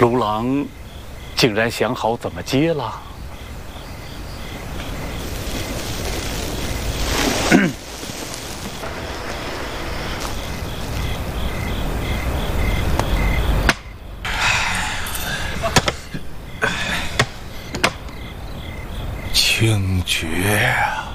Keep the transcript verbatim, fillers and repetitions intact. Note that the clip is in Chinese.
卢郎竟然想好怎么接了。 清绝啊！